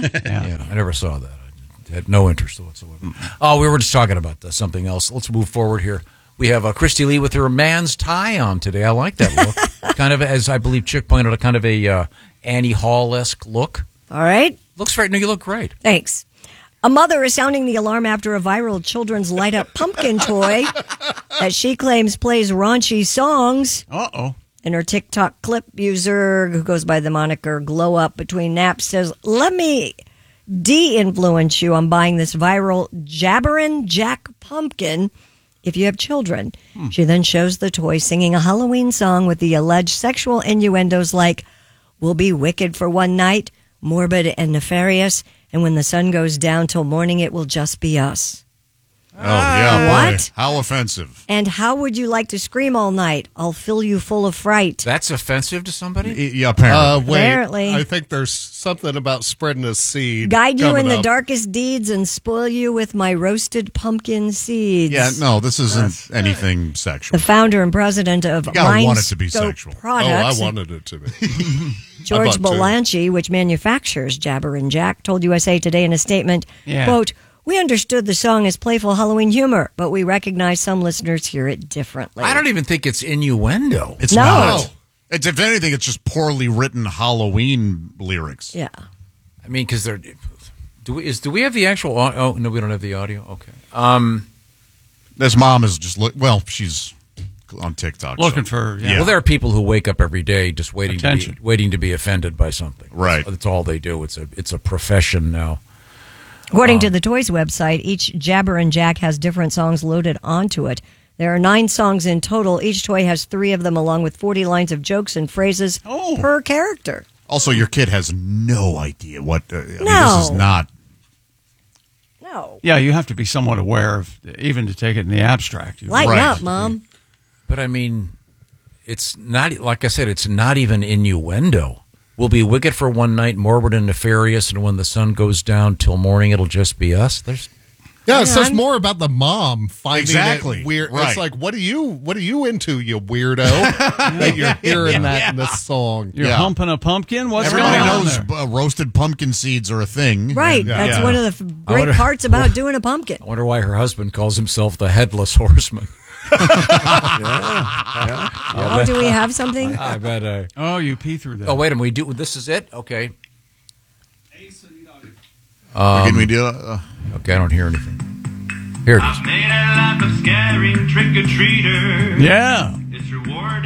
Yeah, I never saw that. I had no interest whatsoever. Oh, we were just talking about something else. Let's move forward here. We have Christy Lee with her man's tie on today. I like that look. Kind of, as I believe Chick pointed out, kind of a Annie Hall-esque look. All right. Looks right. No, you look great. Thanks. A mother is sounding the alarm after a viral children's light-up pumpkin toy that she claims plays raunchy songs. Uh-oh. In her TikTok clip, user who goes by the moniker Glow Up Between Naps says, "Let me de-influence you on buying this viral Jabberin' Jack pumpkin if you have children." She then shows the toy singing a Halloween song with the alleged sexual innuendos like, "We'll be wicked for one night, morbid and nefarious, and when the sun goes down till morning, it will just be us." Oh, yeah. What? Boy. How offensive. And how would you like to scream all night? I'll fill you full of fright. That's offensive to somebody? Yeah, apparently. Wait, Apparently. I think there's something about spreading a seed. Guide you in coming the up. darkest deeds and spoil you with my roasted pumpkin seeds. Yeah, no, this isn't anything sexual. The founder and president of gotta want it to be Mindscope sexual. Products, Oh, I wanted it to be. George I bought two. Belanchi, which manufactures Jabberin' Jack, told USA Today in a statement, quote, "We understood the song as playful Halloween humor, but we recognize some listeners hear it differently." I don't even think it's innuendo. It's No. not. It's, if anything, it's just poorly written Halloween lyrics. Yeah. I mean, because they're... Do we have the actual... Oh, no, we don't have the audio? Okay. This mom is just... she's on TikTok. Looking for... Yeah. Well, there are people who wake up every day just waiting to be offended by something. Right. That's all they do. It's a profession now. According to the Toys website, each Jabberin' Jack has different songs loaded onto it. There are 9 songs in total. Each toy has 3 of them, along with 40 lines of jokes and phrases per character. Also, your kid has no idea what... I mean, No. this is not... No. Yeah, you have to be somewhat aware of, even to take it in the abstract. Lighten up, Mom. But, I mean, it's not... Like I said, it's not even innuendo. We'll be wicked for one night, morbid and nefarious, and when the sun goes down till morning, it'll just be us. Yeah, it says more about the mom finding Exactly. it weird. Right. It's like, what are you into, you weirdo? That you're hearing that in this song. You're humping a pumpkin? What's Everybody going on knows there? Roasted pumpkin seeds are a thing. Right. That's one of the great parts about doing a pumpkin. I wonder why her husband calls himself the Headless Horseman. Oh, do we have something? I bet. Oh, you pee through that. Oh, wait a minute. This is it? Okay. Can we do Okay, I don't hear anything. Here it is. I made a life of scaring trick-or-treaters. Yeah. It's rewarding.